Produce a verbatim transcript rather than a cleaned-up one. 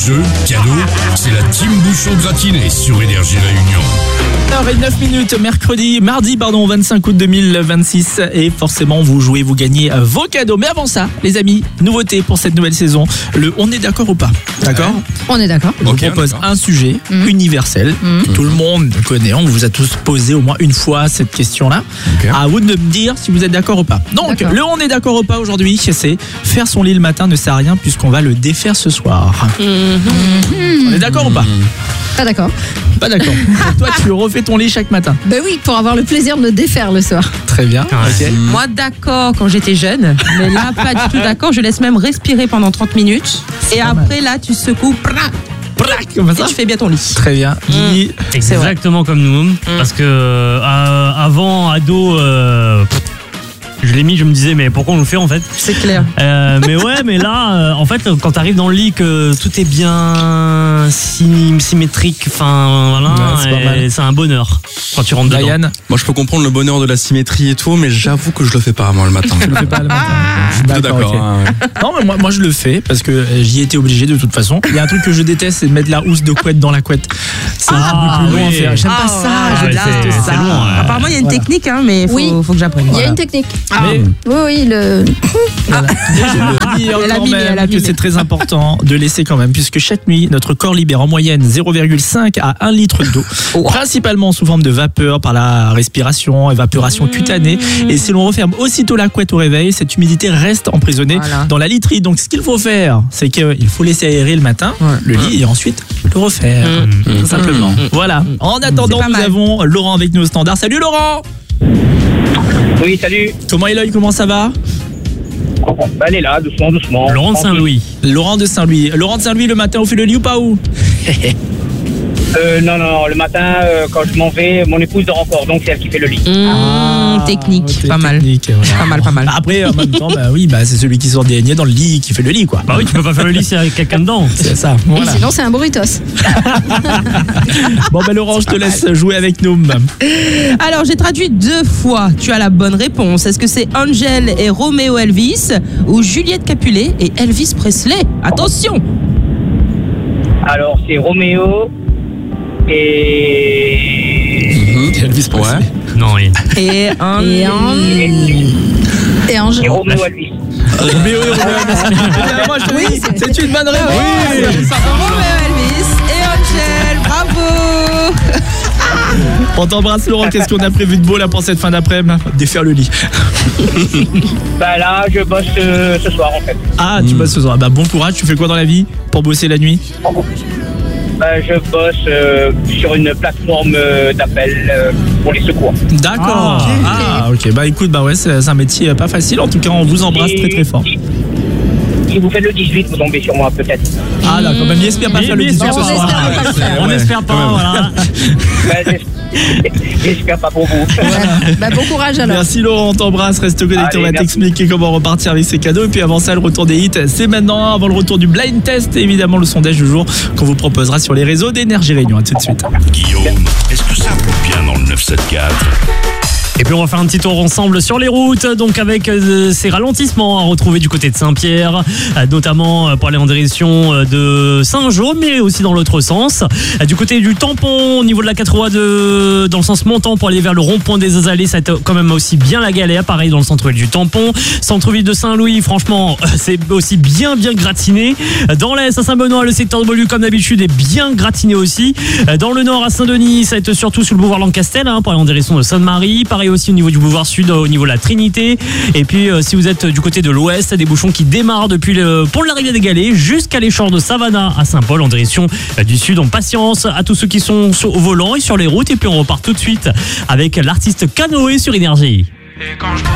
Jeux, cadeaux, c'est la team Bouchon gratinée sur Énergie Réunion. heure zéro neuf minutes, mercredi, mardi, pardon, vingt-cinq août deux mille vingt-six. Et forcément, vous jouez, vous gagnez vos cadeaux. Mais avant ça, les amis, nouveauté pour cette nouvelle saison. Le on est d'accord ou pas? D'accord? On est d'accord. Je vous Okay, propose d'accord. un sujet Mmh. universel Mmh. que tout le monde connaît. On vous a tous posé au moins une fois cette question-là. Okay. À vous de me dire si vous êtes d'accord ou pas. Donc, D'accord. le on est d'accord ou pas aujourd'hui, c'est faire son lit le matin ne sert à rien puisqu'on va le défaire ce soir. On est d'accord ou pas? Pas d'accord. Pas d'accord. Donc toi, tu refais ton lit chaque matin. Ben oui, pour avoir le plaisir de le défaire le soir. Très bien. Ok. Moi d'accord quand j'étais jeune, mais là pas du tout d'accord, je laisse même respirer pendant trente minutes et pas après là tu secoues prac, Prac, comme et ça. tu fais bien ton lit. Très bien. Guigui, Exactement comme nous. Parce que euh, avant, ado, euh, pff, je l'ai mis, je me disais, mais pourquoi on le fait en fait? C'est clair. Euh, mais ouais, mais là, euh, en fait, quand t'arrives dans le lit, que tout est bien sy- symétrique, enfin voilà, Ouais, c'est pas et mal. c'est un bonheur quand tu rentres dedans. Diane, Moi, je peux comprendre le bonheur de la symétrie et tout, mais j'avoue que je le fais pas, moi, le matin. tu le fais pas le matin. Plutôt d'accord. ok. hein, ouais. Non, mais moi, moi je le fais parce que euh, j'y étais obligé de toute façon. Il y a un truc que je déteste, c'est de mettre la housse de couette dans la couette. C'est Ah, un peu plus long à oui. faire. J'aime pas Ah, ça. ouais, je ouais, déteste c'est- ça. c'est long, ouais. Apparemment il y a une Voilà. technique hein, mais faut, Oui. faut que j'apprenne. Il y a Voilà. une technique. Mais Oui, oui, le. voilà. Et je veux dire Elle a quand mimé, même elle a que mimé. c'est très important de laisser quand même, puisque chaque nuit, notre corps libère en moyenne zéro virgule cinq à un litre d'eau, principalement sous forme de vapeur par la respiration, évaporation cutanée. Et si l'on referme aussitôt la couette au réveil, cette humidité reste emprisonnée Voilà. dans la literie. Donc ce qu'il faut faire, c'est qu'il faut laisser aérer le matin Ouais. le lit et ensuite le refaire. Tout simplement. Voilà. En attendant, C'est pas nous mal. avons Laurent avec nous au standard. Salut Laurent! Oui, salut. Comment est l'œil? Comment ça va? Bah, elle est là, doucement, doucement. Laurent de Saint-Louis. Laurent de Saint-Louis. Laurent de Saint-Louis, le matin, on fait le lit ou pas où? Euh, non, non, non, le matin, euh, quand je m'en vais, mon épouse dort encore, donc c'est elle qui fait le lit. Mmh, technique, ok, pas mal. technique, voilà. Pas mal, pas mal. Bah, après, en même temps, bah oui, bah, c'est celui qui sort des niais dans le lit qui fait le lit, quoi. Bah oui, tu peux pas faire le lit si avec quelqu'un dedans. C'est ça. Et Voilà. sinon, c'est un burritos. Bon, ben Laurent, je te laisse jouer avec nous. Alors j'ai traduit deux fois, tu as la bonne réponse. Est-ce que c'est Angel et Romeo Elvis ou Juliette Capulet et Elvis Presley? Attention. Alors, c'est Roméo et... Elvis Presley. Ouais. Non, oui. Et un... Et en. Et en. et Roméo Elvis. Mais oui, oui, moi, je te Oui, dis, c'est- c'est une bonne réponse. Oui. Romeo Elvis et Angel, bravo. On t'embrasse, Laurent. Qu'est-ce qu'on a prévu de beau là pour cette fin d'après-midi? Défaire le lit. Bah là, je bosse euh, ce soir, en fait. Ah, tu bosses ce soir. Bah, bon courage. Tu fais quoi dans la vie pour bosser la nuit? Bah, je bosse euh, sur une plateforme euh, d'appel euh, pour les secours. D'accord. Ah, ok. Bah, écoute, bah ouais, c'est c'est un métier pas facile. En tout cas, on vous embrasse Et très très fort. Si, si vous faites le dix-huit, vous tombez sur moi, peut-être. Ah, d'accord. Même j'espère pas Mais- faire le mais dix-huit on ce soir. espère pas le faire. On Ouais, n'espère quand pas, même. voilà. Bah, j'es- J'espère pas pour vous. Bah, bon courage alors. Merci Laurent, on t'embrasse, reste connecté, Allez, on va merci. t'expliquer comment repartir avec ces cadeaux. Et puis avant ça, le retour des hits, c'est maintenant, avant le retour du blind test, et évidemment le sondage du jour qu'on vous proposera sur les réseaux d'Énergie Réunion. À tout de suite. Guillaume, est-ce que ça roule bien dans le neuf cent soixante-quatre? Et puis on va faire un petit tour ensemble sur les routes, donc avec euh, ces ralentissements à retrouver du côté de Saint-Pierre, euh, notamment euh, pour aller en direction euh, de Saint-Jean, mais aussi dans l'autre sens. Euh, du côté du tampon, au niveau de la quatre-vingts de, dans le sens montant pour aller vers le rond-point des Azalées, ça va être quand même aussi bien la galère, pareil dans le centre-ville du tampon. Centre-ville de Saint-Louis, franchement, euh, c'est aussi bien bien gratiné. Dans l'est, à Saint-Benoît, le secteur de Beaulieu, comme d'habitude, est bien gratiné aussi. Euh, Dans le nord, à Saint-Denis, ça va être surtout sur le boulevard Lancastel, hein, pour aller en direction de Sainte-Marie. Pareil aussi au niveau du boulevard Sud, au niveau de la Trinité. Et puis euh, si vous êtes du côté de l'ouest, des bouchons qui démarrent depuis le pont de l'arrivée des Galets jusqu'à l'échange de Savannah à Saint-Paul en direction euh, du sud. En patience à tous ceux qui sont sur- au volant et sur les routes. Et puis on repart tout de suite avec l'artiste Canoë sur Énergie.